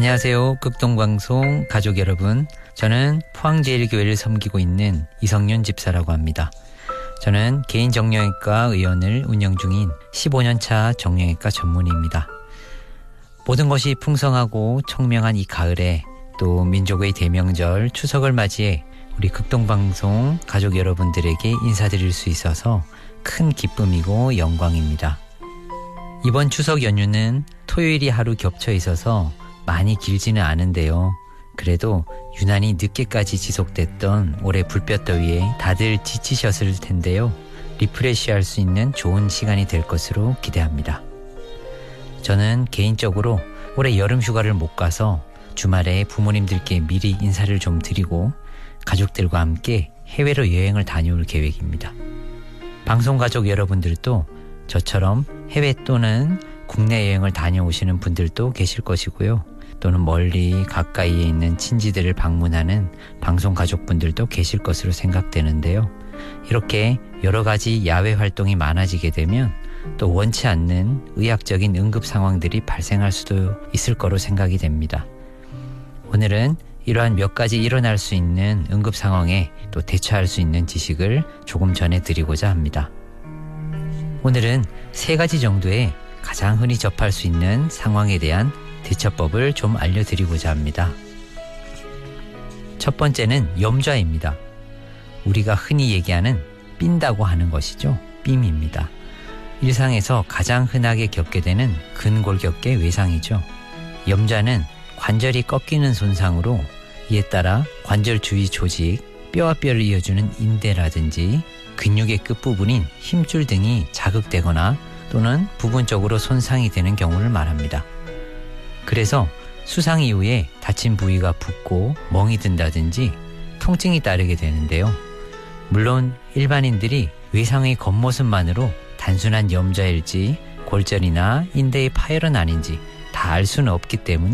안녕하세요. 극동방송 가족 여러분. 저는 포항제일교회를 섬기고 있는 이성윤 집사라고 합니다. 저는 개인 정형외과 의원을 운영 중인 15년차 정형외과 전문의입니다. 모든 것이 풍성하고 청명한 이 가을에 또 민족의 대명절 추석을 맞이해 우리 극동방송 가족 여러분들에게 인사드릴 수 있어서 큰 기쁨이고 영광입니다. 이번 추석 연휴는 토요일이 하루 겹쳐 있어서 많이 길지는 않은데요. 그래도 유난히 늦게까지 지속됐던 올해 불볕더위에 다들 지치셨을 텐데요. 리프레시할 수 있는 좋은 시간이 될 것으로 기대합니다. 저는 개인적으로 올해 여름 휴가를 못 가서 주말에 부모님들께 미리 인사를 좀 드리고 가족들과 함께 해외로 여행을 다녀올 계획입니다. 방송가족 여러분들도 저처럼 해외 또는 국내 여행을 다녀오시는 분들도 계실 것이고요. 또는 멀리 가까이에 있는 친지들을 방문하는 방송가족분들도 계실 것으로 생각되는데요. 이렇게 여러 가지 야외 활동이 많아지게 되면 또 원치 않는 의학적인 응급 상황들이 발생할 수도 있을 거로 생각이 됩니다. 오늘은 이러한 몇 가지 일어날 수 있는 응급 상황에 또 대처할 수 있는 지식을 조금 전해드리고자 합니다. 오늘은 3가지 정도의 가장 흔히 접할 수 있는 상황에 대한 대처법을 좀 알려드리고자 합니다. 첫 번째는 염좌입니다. 우리가 흔히 얘기하는 삔다고 하는 것이죠. 삔입니다. 일상에서 가장 흔하게 겪게 되는 근골격계 외상이죠. 염좌는 관절이 꺾이는 손상으로 이에 따라 관절 주위 조직, 뼈와 뼈를 이어주는 인대라든지 근육의 끝부분인 힘줄 등이 자극되거나 또는 부분적으로 손상이 되는 경우를 말합니다. 그래서 수상 이후에 다친 부위가 붓고 멍이 든다든지 통증이 따르게 되는데요. 물론 일반인들이 외상의 겉모습만으로 단순한 염좌일지 골절이나 인대의 파열은 아닌지 다 알 수는 없기 때문에